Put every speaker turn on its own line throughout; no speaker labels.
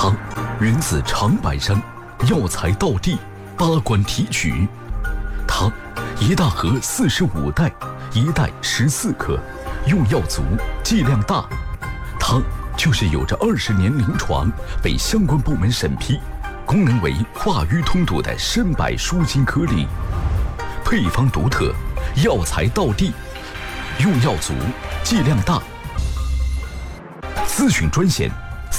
它源自长白山，药材道地，八关提取。它一大盒45袋，一袋14克，用药足，剂量大。它就是有着20年临床，被相关部门审批，功能为化瘀通堵的参柏舒筋颗粒。配方独特，药材道地，用药足，剂量大。咨询专线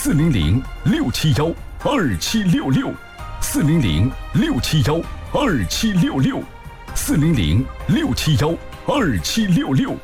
400-671-2766，400-671-2766，400-671-2766。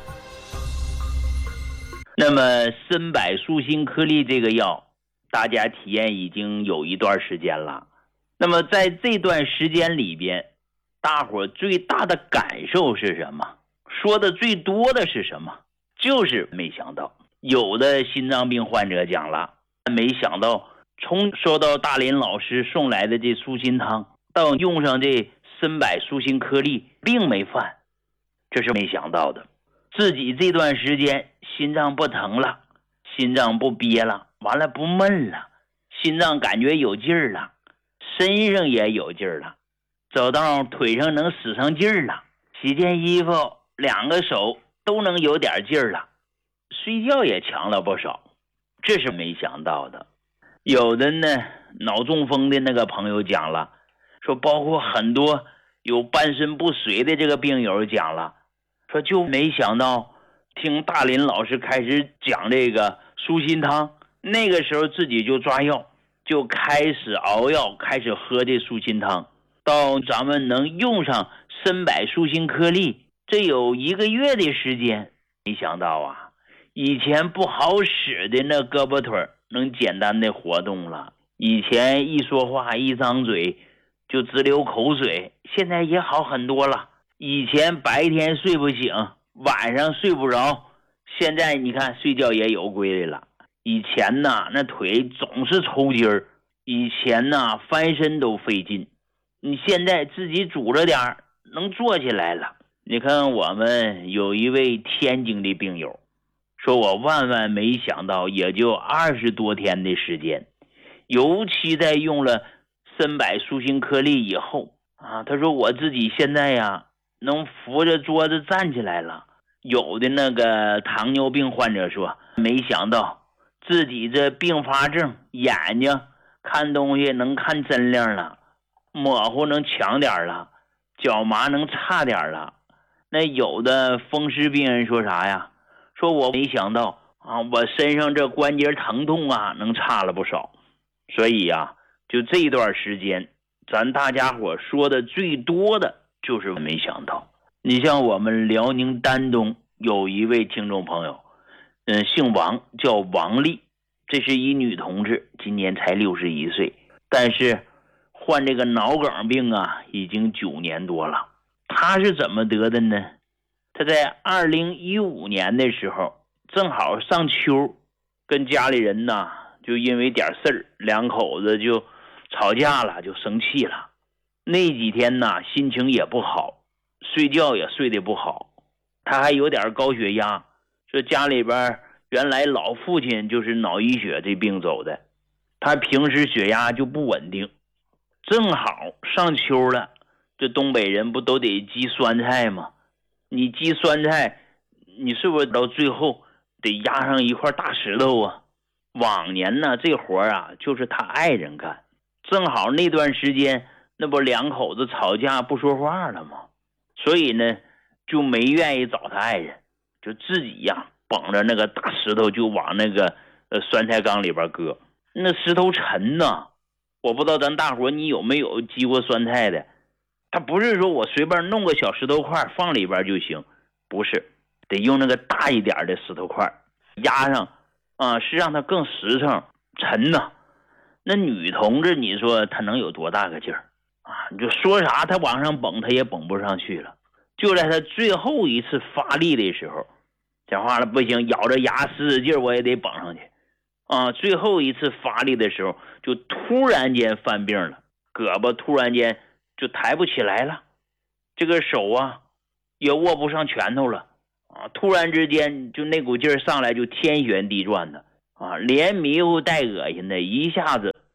那么参柏舒筋颗粒这个药，大家体验已经有一段时间了。那么在这段时间里边，大伙最大的感受是什么？说的最多的是什么？就是没想到，有的心脏病患者讲了，没想到从收到大林老师送来的这舒心汤，到用上这参柏舒心颗粒，病没犯，这是没想到的。自己这段时间心脏不疼了，心脏不憋了，完了不闷了，心脏感觉有劲儿了，身上也有劲儿了，走到腿上能使上劲儿了，洗件衣服2个手都能有点劲儿了，睡觉也强了不少，这是没想到的。有的呢，脑中风的那个朋友讲了，说包括很多有半身不遂的这个病友讲了，说就没想到听大林老师开始讲这个舒心汤，那个时候自己就抓药，就开始熬药，开始喝这舒心汤，到咱们能用上参柏舒心颗粒，这有1个月的时间。没想到啊，以前不好使的那胳膊腿能简单的活动了，以前一说话一张嘴就直流口水，现在也好很多了。以前白天睡不醒，晚上睡不着，现在你看睡觉也有规律了。以前呢，那腿总是抽筋儿，以前呢翻身都费劲，你现在自己拄着点能坐起来了。你看我们有一位天津的病友说，我万万没想到也就20多天的时间，尤其在用了参柏舒心颗粒以后啊，他说我自己现在呀能扶着桌子站起来了。有的那个糖尿病患者说，没想到自己这并发症，眼睛看东西能看真亮了，模糊能强点了，脚麻能差点了。那有的风湿病人说啥呀？说我没想到啊，我身上这关节疼痛啊能差了不少。所以啊，就这段时间咱大家伙说的最多的就是没想到。你像我们辽宁丹东有一位听众朋友，姓王，叫王丽，这是一女同志，今年才61岁，但是患这个脑梗病啊已经9年多了。她是怎么得的呢？她在2015年的时候正好上秋，跟家里人呢就因为点事儿，2口子就吵架了，就生气了。那几天呢心情也不好，睡觉也睡得不好，他还有点高血压，说家里边原来老父亲就是脑溢血这病走的，他平时血压就不稳定，正好上秋了，这东北人不都得积酸菜吗？你积酸菜，你是不是到最后得压上一块大石头啊？往年呢这活啊就是他爱人干，正好那段时间那不2口子吵架不说话了吗？所以呢就没愿意找他爱人，就自己呀绑着那个大石头就往那个酸菜缸里边搁。那石头沉呐，我不知道咱大伙你有没有积过酸菜的，他不是说我随便弄个小石头块放里边就行，不是，得用那个大一点的石头块压上啊，是让它更实诚沉呐。那女同志你说她能有多大个劲儿啊？你就说啥她往上蹦她也蹦不上去了。就在她最后一次发力的时候，讲话了不行，咬着牙使劲我也得蹦上去啊！最后一次发力的时候就突然间犯病了，胳膊突然间就抬不起来了，这个手啊也握不上拳头了啊！突然之间就那股劲儿上来就天旋地转的啊，连迷糊带恶心的，一下子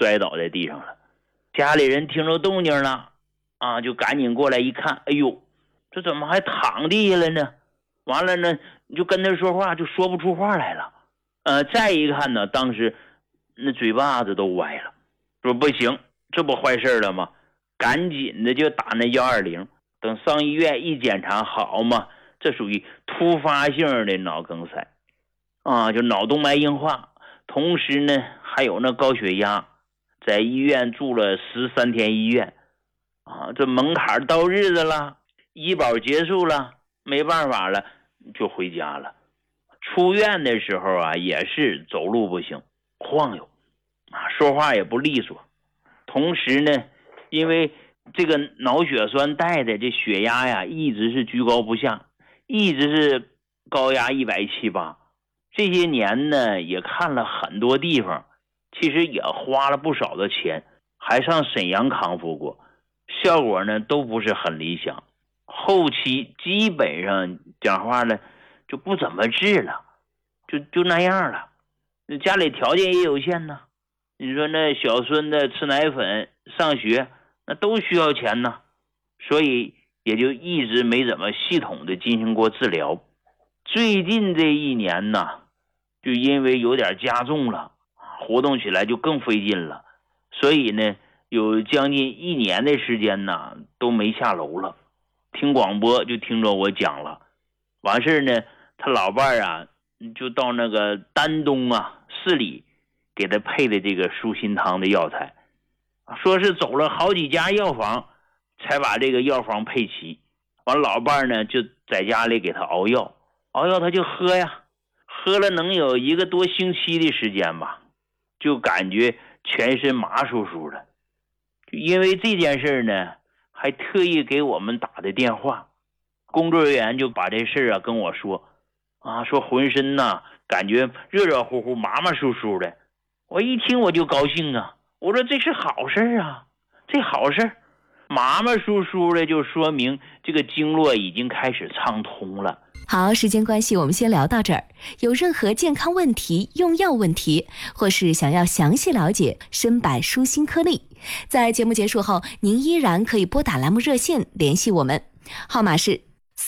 摔倒在地上了。家里人听着动静了啊，就赶紧过来一看，哎呦，这怎么还躺地下了呢？完了呢，就跟他说话就说不出话来了。再一看呢，当时那嘴巴子都歪了，说不行，这不坏事了吗？赶紧的就打那120，等上医院一检查，好嘛，这属于突发性的脑梗塞啊，就脑动脉硬化，同时呢还有那高血压，在医院住了13天医院啊，这门槛到日子了，医保结束了，没办法了，就回家了。出院的时候啊，也是走路不行，晃悠啊，说话也不利索。同时呢，因为这个脑血栓带的这血压呀，一直是居高不下，一直是高压170-180。这些年呢，也看了很多地方，其实也花了不少的钱，还上沈阳康复过，效果呢都不是很理想。后期基本上讲话呢就不怎么治了，就那样了。家里条件也有限呢，你说那小孙子吃奶粉上学那都需要钱呢，所以也就一直没怎么系统的进行过治疗。最近这一年呢，就因为有点加重了，活动起来就更费劲了，所以呢有将近1年的时间呢都没下楼了。听广播就听着我讲了，完事呢他老伴啊就到那个丹东啊市里给他配的这个舒心汤的药材，说是走了好几家药房才把这个药房配齐。完老伴呢就在家里给他熬药他就喝呀，喝了能有1个多星期的时间吧，就感觉全身麻酥酥的。就因为这件事呢，还特意给我们打的电话，工作人员就把这事啊跟我说啊，说浑身呐感觉热热乎乎麻麻酥酥的。我一听我就高兴啊，我说这是好事啊，这好事，麻麻酥酥的就说明这个经络已经开始畅通了。
好，时间关系我们先聊到这儿。有任何健康问题、用药问题，或是想要详细了解参柏舒心颗粒，在节目结束后您依然可以拨打栏目热线联系我们，号码是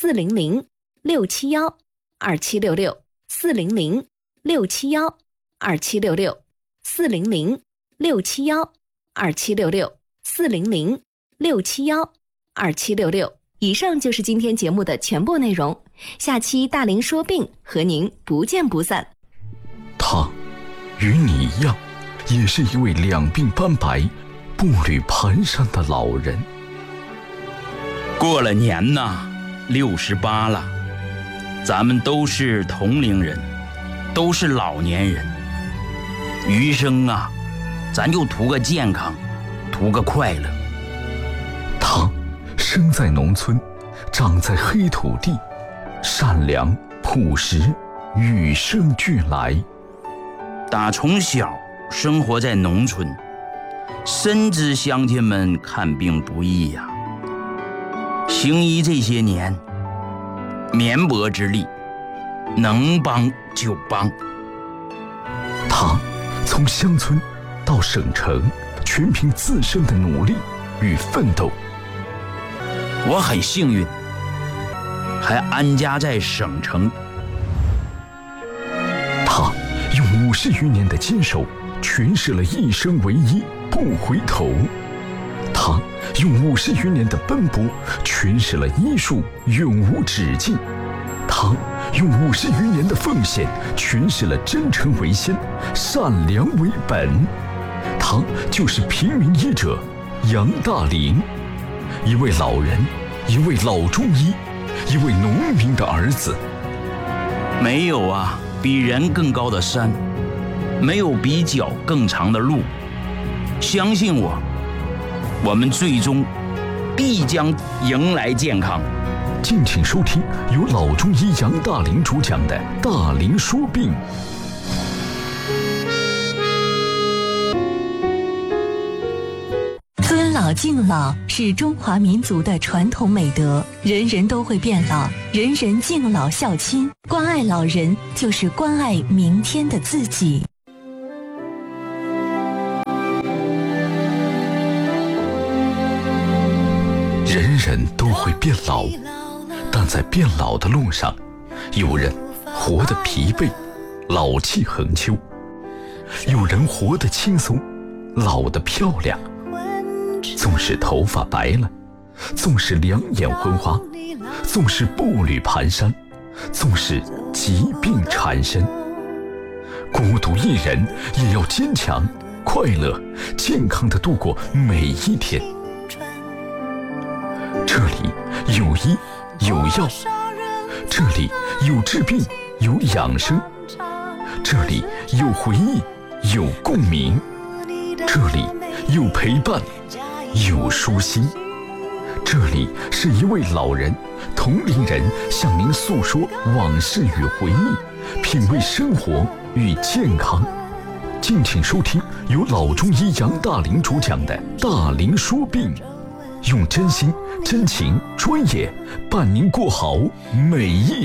400-671-2766 400-671-2766 400-671-2766 400-671-2766。以上就是今天节目的全部内容，下期大龄说病和您不见不散。
他与你一样，也是一位两鬓斑白、步履蹒跚的老人。
过了年呐，68了，咱们都是同龄人，都是老年人。余生啊，咱就图个健康，图个快乐。
他生在农村，长在黑土地，善良朴实，与生俱来。
打从小生活在农村，深知乡亲们看病不易呀。行医这些年，绵薄之力，能帮就帮。
他从乡村到省城，全凭自身的努力与奋斗。
我很幸运，还安家在省城。
他用50余年的坚守，诠释了一生唯一，不回头。他用50余年的奔波，诠释了医术永无止境。他用50余年的奉献，诠释了真诚为先，善良为本。他就是平民医者杨大龄，一位老人，一位老中医，一位农民的儿子。
没有啊比人更高的山，没有比脚更长的路。相信我，我们最终必将迎来健康。
敬请收听由老中医杨大龄主讲的《大龄说病》。
尊老敬老是中华民族的传统美德，人人都会变老，人人敬老孝亲，关爱老人就是关爱明天的自己。
变老，但在变老的路上，有人活得疲惫，老气横秋；有人活得轻松，老得漂亮。纵使头发白了，纵使两眼昏花，纵使步履蹒跚，纵使疾病缠身，孤独一人也要坚强、快乐、健康地度过每一天。这里有医有药，这里有治病有养生，这里有回忆有共鸣，这里有陪伴有舒心。这里是一位老人、同龄人向您诉说往事与回忆，品味生活与健康。敬请收听由老中医杨大林主讲的《大林说病》，用真心、真情、专业伴您过好每一